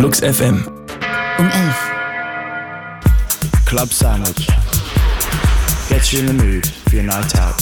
Flux FM. Um 11. Club Sandwich. Gets you in the mood for your night out.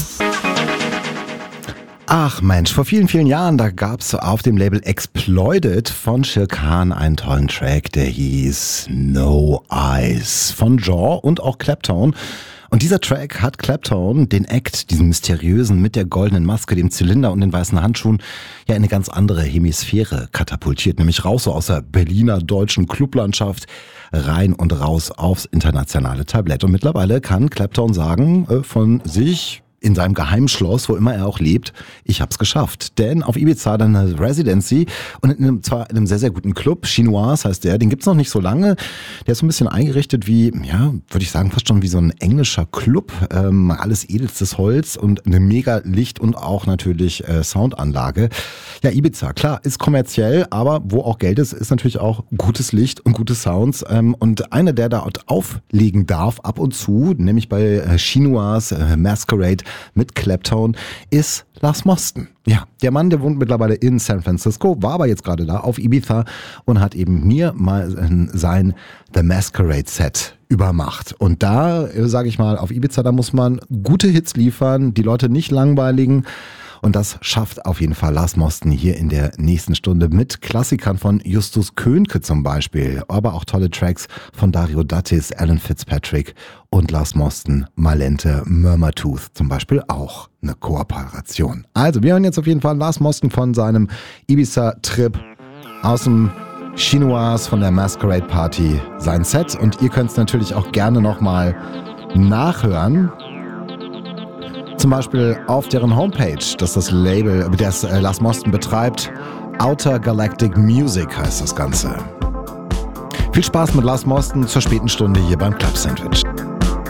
Ach Mensch, vor vielen, vielen Jahren, da gab's auf dem Label Exploited von Shil Khan einen tollen Track, der hieß No Eyes von Jaw und auch Clapton. Und dieser Track hat Clapton, den Act, diesen mysteriösen mit der goldenen Maske, dem Zylinder und den weißen Handschuhen, ja in eine ganz andere Hemisphäre katapultiert. Nämlich raus so aus der Berliner deutschen Clublandschaft, rein und raus aufs internationale Tablett. Und mittlerweile kann Clapton sagen von sich, in seinem Geheimschloss, wo immer er auch lebt, ich hab's geschafft. Denn auf Ibiza dann eine Residency und zwar in einem sehr, sehr guten Club, Chinoise heißt der, den gibt's noch nicht so lange. Der ist so ein bisschen eingerichtet wie, ja, würde ich sagen, fast schon wie so ein englischer Club. Alles edelstes Holz und eine mega Licht- und auch natürlich Soundanlage. Ja, Ibiza, klar, ist kommerziell, aber wo auch Geld ist natürlich auch gutes Licht und gute Sounds. Und einer, der da auflegen darf ab und zu, nämlich bei Chinoise Masquerade mit Clapton, ist Lars Moston. Ja, der Mann, der wohnt mittlerweile in San Francisco, war aber jetzt gerade da auf Ibiza und hat eben mir mal sein The Masquerade Set übermacht. Und da, sage ich mal, auf Ibiza, da muss man gute Hits liefern, die Leute nicht langweiligen. Und das schafft auf jeden Fall Lars Moston hier in der nächsten Stunde mit Klassikern von Justus Könke zum Beispiel, aber auch tolle Tracks von Dario Dattis, Alan Fitzpatrick und Lars Moston, Malente, Murmurtooth zum Beispiel auch eine Kooperation. Also wir hören jetzt auf jeden Fall Lars Moston von seinem Ibiza-Trip aus dem Chinoise von der Masquerade Party, sein Set. Und ihr könnt es natürlich auch gerne nochmal nachhören. Zum Beispiel auf deren Homepage, das das Label, das Lars Moston betreibt. Outer Galactic Music heißt das Ganze. Viel Spaß mit Lars Moston zur späten Stunde hier beim Club Sandwich.